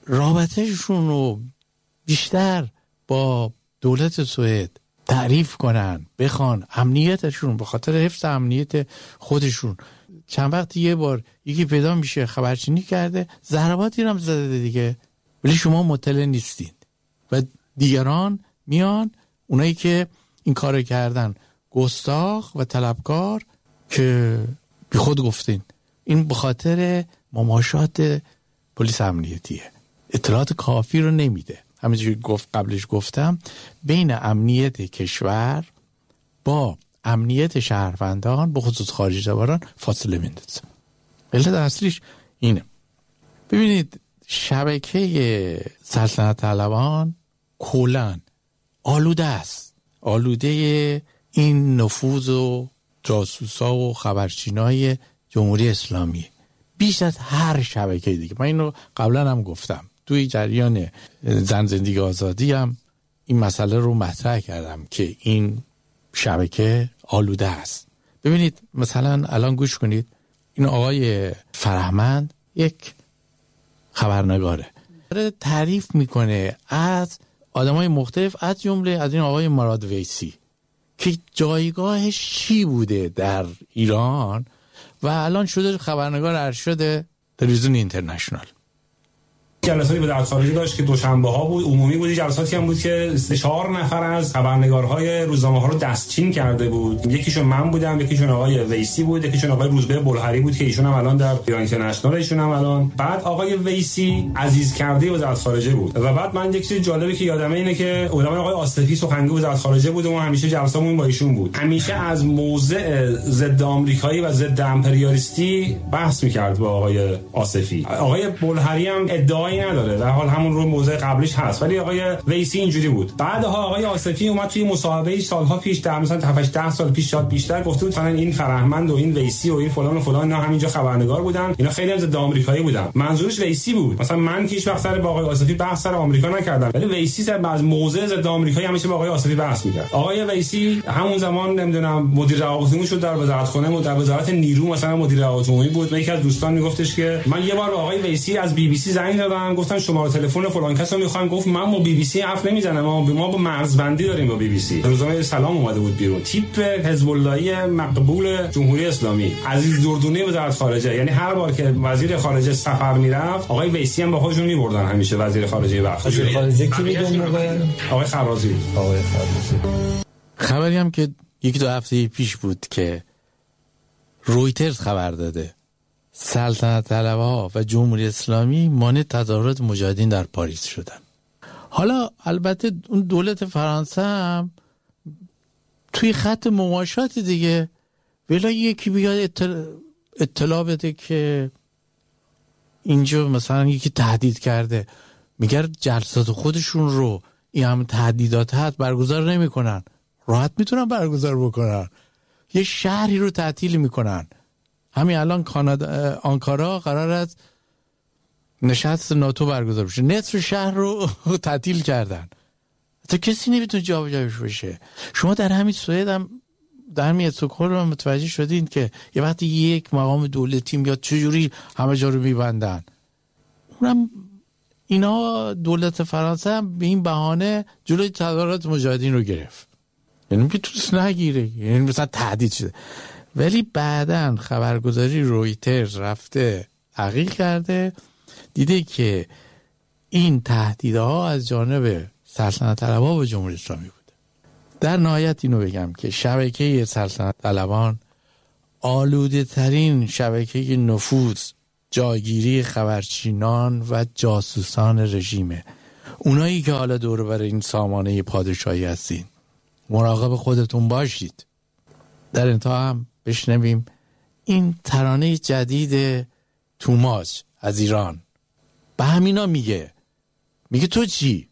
رابطهشون رو بیشتر با دولت سوئد تعریف کنن، بخوان امنیتشون، به خاطر حفظ امنیت خودشون. چند وقت یه بار یکی پیدا میشه خبرچینی کرده، ضرباتی هم زده دیگه، ولی شما مطلع نیستین و دیگران میان، اونایی که این کار کردن گستاخ و طلبکار که بی خود گفتین. این به خاطر مماشات پلیس امنیتیه، اطلاعات کافی رو نمیده. همینجوری قبلش گفتم بین امنیت کشور با امنیت شهروندان به خصوص خارج زبانان فاصله میندازه. علت اصلیش اینه. ببینید شبکه سلطنت طلبان کلاً آلوده است، آلوده این نفوذ و جاسوسا و خبرچینای جمهوری اسلامی بیش از هر شبکه دیگه. من اینو قبلا هم گفتم، توی جریان زن زندگی آزادی هم این مسئله رو مطرح کردم که این شبکه آلوده است. ببینید مثلا الان گوش کنید، این آقای فرهمند یک خبرنگاره، داره تعریف میکنه از آدمای مختلف، از جمله از این آقای مراد ویسی که جایگاهش چی بوده در ایران و الان شده خبرنگار ارشد تلویزیون اینترنشنال. جلساتی به در خارجی داشت که دوشنبه ها بود، عمومی بود. جلساتی هم بود که 4 نفر از خبرنگارهای روزنامه ها رو دستچین کرده بود. یکیشون من بودم، یکیشون آقای ویسی بود، یکیشون آقای روزبه بلهری بود که ایشون هم الان در ایران اینترنشنال، ایشون هم الان. بعد آقای ویسی عزیز کرده وزارت خارجه بود. و بعد من یک چیز جالبی که یادمه اینه که آقای آصفی سخنگوی وزارت خارجه بود و ما همیشه جلسامون با ایشون بود. همیشه از موضع ضد آمریکایی و ضد امپریالیستی بحث می‌کرد با آقای آصفی. آقای بلهری هم ادعایی نداره، در حال همون رو موضع قبلیش هست، ولی آقای ویسی اینجوری بود. بعدها آقای آصفی اومد توی مصاحبه سالها پیش، در مثلا 7-10 سال پیش شاید بیشتر، گفته بود مثلا این فرهمند و این ویسی و این فلان و فلان اینا همینجا خبرنگار بودن، اینا خیلی هم ضد آمریکایی بودن. منظورش ویسی بود. مثلا من که هیچ وقت سر با آقای آصفی بحث سر آمریکا نکردم، ولی ویسی سر بعض موضع ضد آمریکایی همیشه با آقای آصفی بحث می‌کرد. آقای ویسی همون زمان نمیدونم مدیر روابط عمومی شد در وزارتخانه و در وزارت نیرو مثلا مدیر روابط عمومی بود. یکی از دوستان میگفتش که من یه بار به آقای ویسی از بی بی سی زنگ زدم، گفتن شماره تلفن فلان کس رو می‌خوام. گفت من با بی بی سی حرف نمی‌زنم، ما با مرزبندی داریم با بی بی سی. روزنامه سلام اومده بود بیرون، تیپ حزب اللهی مقبول جمهوری اسلامی، عزیز دردونی وزارت خارجه. یعنی هر بار که وزیر خارجه سفر میرفت آقای ویسی هم با خودشون می‌بردن، همیشه وزیر خارجه وقت خارجه کی بود اون موقع؟ آقای خرازی. خبری هم که 1-2 هفته پیش بود که رویترز خبر داده سلطنت طلبها و جمهوری اسلامی مانع تظاهرات مجاهدین در پاریس شدن. حالا البته اون دولت فرانسه هم توی خط مماشات دیگه، ولی یکی بیاد اطلاع بده که اینجا مثلا یکی تهدید کرده، میگه جلسات خودشون رو این هم تهدیدات هست برگزار نمی کنن، راحت میتونن برگزار بکنن. یه شهری رو تعطیل میکنن. همین الان آنکارا قرار است نشست ناتو برگزار بشه، نصف شهر رو تعطیل کردن، تا کسی نمیتونه جابجاش بشه. شما در همین سوئد هم، در همین استکهلم متوجه شدین که یه وقتی یک مقام دولتی میاد چجوری همه جا رو میبندن. اونم اینا دولت فرانسه هم به این بهانه جلوی تظاهرات مجاهدین رو گرفت، یعنی میتونست نگیره، یعنی مثلا تهدید شده. ولی بعداً خبرگزاری رویترز رفته تحقیق کرده، دیده که این تهدیدها از جانب سلطنت طلبها و جمهوری اسلامی بوده. در نهایت اینو بگم که شبکه سلطنت طلبان آلوده ترین شبکه نفوذ، جاگیری خبرچینان و جاسوسان رژیمه. اونایی که حالا دور بر این سامانه پادشاهی هستین مراقب خودتون باشید. در انتها هم بشنویم این ترانه جدید توماس از ایران. به همینا میگه تو چی؟